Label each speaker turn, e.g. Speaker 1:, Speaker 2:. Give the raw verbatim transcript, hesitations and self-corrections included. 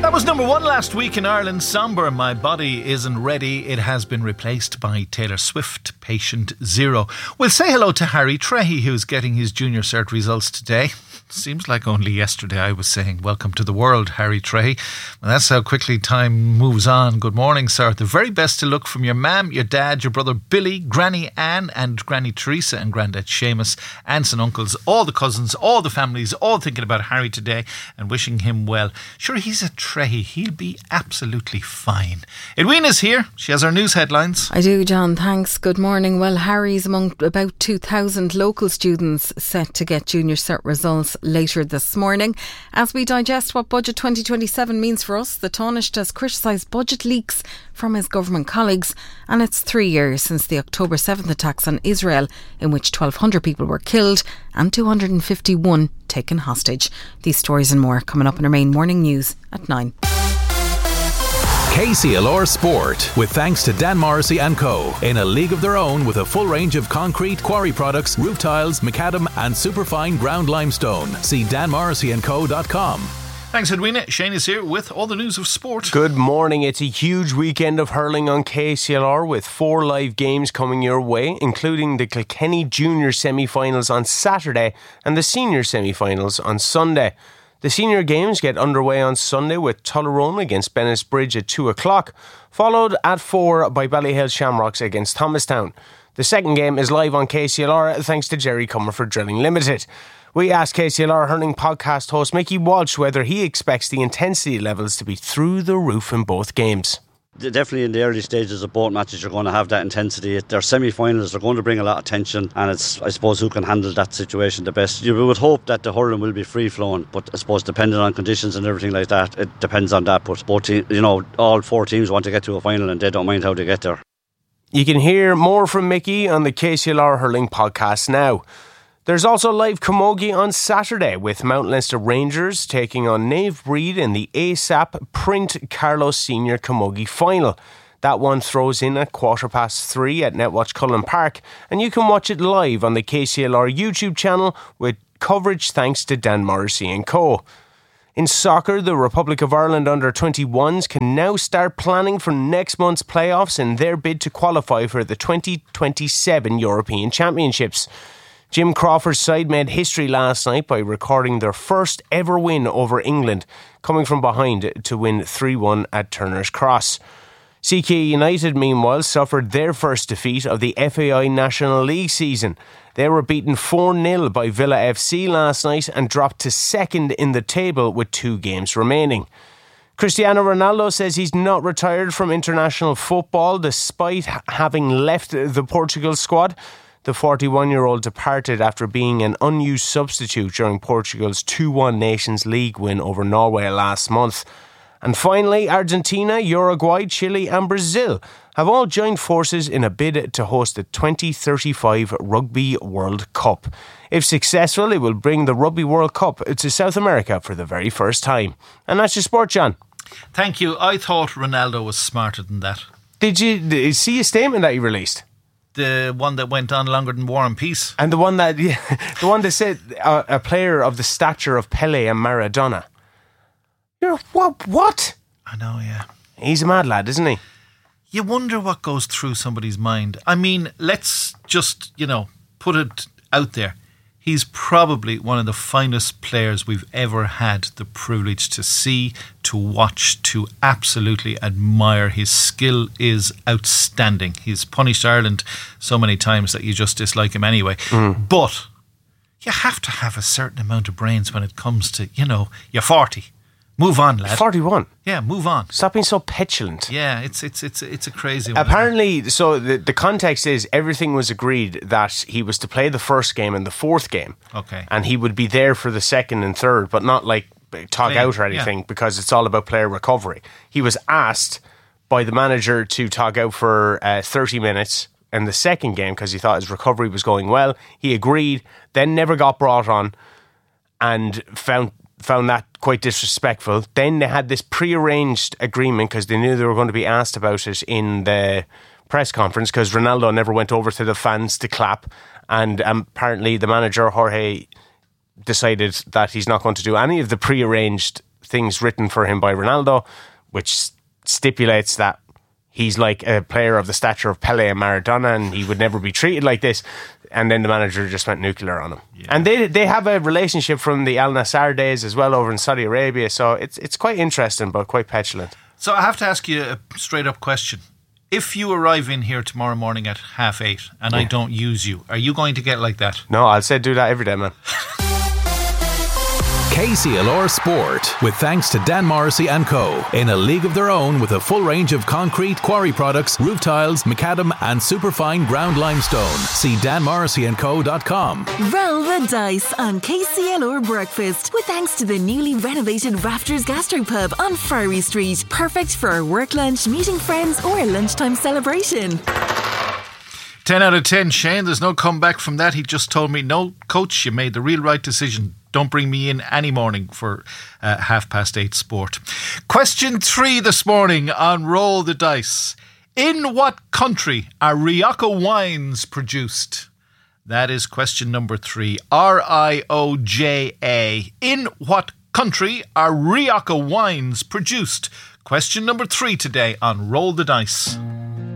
Speaker 1: That was number one last week in Ireland. Somber, My Body Isn't Ready. It has been replaced by Taylor Swift, Patient Zero. We'll say hello to Harry Trehy, who's getting his junior cert results today. Seems like only yesterday I was saying welcome to the world, Harry Trehy. Well, that's how quickly time moves on. Good morning, sir. The very best to look from your mam, your dad, your brother Billy, Granny Anne and Granny Teresa and Grandad Seamus, aunts and uncles, all the cousins, all the families, all thinking about Harry today and wishing him well. Sure, he's a Trehy. He'll be absolutely fine. Edwina's here. She has our news headlines.
Speaker 2: I do, John. Thanks. Good morning. Well, Harry's among about two thousand local students set to get junior cert results later this morning. As we digest what Budget twenty twenty-seven means for us, the Taoiseach has criticised budget leaks from his government colleagues, and it's three years since the October seventh attacks on Israel, in which twelve hundred people were killed and two hundred fifty-one taken hostage. These stories and more coming up in our main morning news at nine.
Speaker 3: K C L R Sport, with thanks to Dan Morrissey and Co. In a league of their own with a full range of concrete, quarry products, roof tiles, macadam and superfine ground limestone. See dan morrissey and co dot com.
Speaker 1: Thanks, Edwina. Shane is here with all the news of sport.
Speaker 4: Good morning. It's a huge weekend of hurling on K C L R with four live games coming your way, including the Kilkenny Junior semi-finals on Saturday and the Senior semi-finals on Sunday. The senior games get underway on Sunday with Tullaroan against Bennettsbridge at two o'clock, followed at four by Ballyhale Shamrocks against Thomastown. The second game is live on K C L R thanks to Jerry Comerford Drilling Limited. We asked K C L R hurling podcast host Mickey Walsh whether he expects the intensity levels to be through the roof in both games.
Speaker 5: Definitely in the early stages of both matches you're going to have that intensity. They're semi-finals, they're going to bring a lot of tension, and it's, I suppose, who can handle that situation the best. You would hope that the hurling will be free-flowing, but I suppose depending on conditions and everything like that, it depends on that. But both te- you know, all four teams want to get to a final and they don't mind how they get there.
Speaker 4: You can hear more from Mickey on the K C L R Hurling podcast now. There's also live camogie on Saturday with Mount Leinster Rangers taking on Nave Breed in the A S A P Print Carlos Senior Camogie Final. That one throws in at quarter past three at Netwatch Cullen Park, and you can watch it live on the K C L R YouTube channel with coverage thanks to Dan Morrissey and Co. In soccer, the Republic of Ireland under twenty-ones can now start planning for next month's playoffs in their bid to qualify for the twenty twenty-seven European Championships. Jim Crawford's side made history last night by recording their first ever win over England, coming from behind to win three one at Turner's Cross. C K United, meanwhile, suffered their first defeat of the F A I National League season. They were beaten four nil by Villa F C last night and dropped to second in the table with two games remaining. Cristiano Ronaldo says he's not retired from international football despite having left the Portugal squad. The forty-one-year-old departed after being an unused substitute during Portugal's two one Nations League win over Norway last month. And finally, Argentina, Uruguay, Chile and Brazil have all joined forces in a bid to host the twenty thirty-five Rugby World Cup. If successful, it will bring the Rugby World Cup to South America for the very first time. And that's your sport, John.
Speaker 1: Thank you. I thought Ronaldo was smarter than that.
Speaker 4: Did you, did you see a statement that he released?
Speaker 1: The one that went on longer than War and Peace.
Speaker 4: And the one that yeah, the one that said uh, a player of the stature of Pele and Maradona. You're what? What?
Speaker 1: I know, yeah.
Speaker 4: He's a mad lad, isn't he?
Speaker 1: You wonder what goes through somebody's mind. I mean, let's just, you know, put it out there. He's probably one of the finest players we've ever had the privilege to see, to watch, to absolutely admire. His skill is outstanding. He's punished Ireland so many times that you just dislike him anyway. Mm. But you have to have a certain amount of brains when it comes to, you know, you're forty. Move on, lad.
Speaker 4: forty-one.
Speaker 1: Yeah, move on.
Speaker 4: Stop being so petulant.
Speaker 1: Yeah, it's it's it's it's a crazy one.
Speaker 4: Apparently, so the, the context is everything was agreed that he was to play the first game and the fourth game.
Speaker 1: Okay.
Speaker 4: And he would be there for the second and third, but not like tog out or anything, yeah, because it's all about player recovery. He was asked by the manager to tog out for uh, thirty minutes in the second game because he thought his recovery was going well. He agreed, then never got brought on and found found that quite disrespectful. Then they had this pre-arranged agreement because they knew they were going to be asked about it in the press conference because Ronaldo never went over to the fans to clap, and um, apparently the manager Jorge decided that he's not going to do any of the pre-arranged things written for him by Ronaldo, which stipulates that he's like a player of the stature of Pele and Maradona, and he would never be treated like this. And then the manager just went nuclear on him. Yeah. And they they have a relationship from the Al Nassr days as well over in Saudi Arabia. So it's it's quite interesting, but quite petulant.
Speaker 1: So I have to ask you a straight up question. If you arrive in here tomorrow morning at half eight and yeah. I don't use you, are you going to get like that?
Speaker 4: No, I'll say do that every day, man.
Speaker 3: K C L R Sport, with thanks to Dan Morrissey and Co. In a league of their own with a full range of concrete, quarry products, roof tiles, macadam and superfine ground limestone. See dan morrissey and co dot com.
Speaker 6: Roll the dice on K C L R Breakfast with thanks to the newly renovated Rafters Gastropub on Friary Street. Perfect for a work lunch, meeting friends or a lunchtime celebration.
Speaker 1: ten out of ten, Shane. There's no comeback from that. He just told me, no, coach, you made the real right decision. Don't bring me in any morning for uh, half past eight sport. Question three this morning on Roll the Dice. In what country are Rioja wines produced? That is question number three. R I O J A. In what country are Rioja wines produced? Question number three today on Roll the Dice.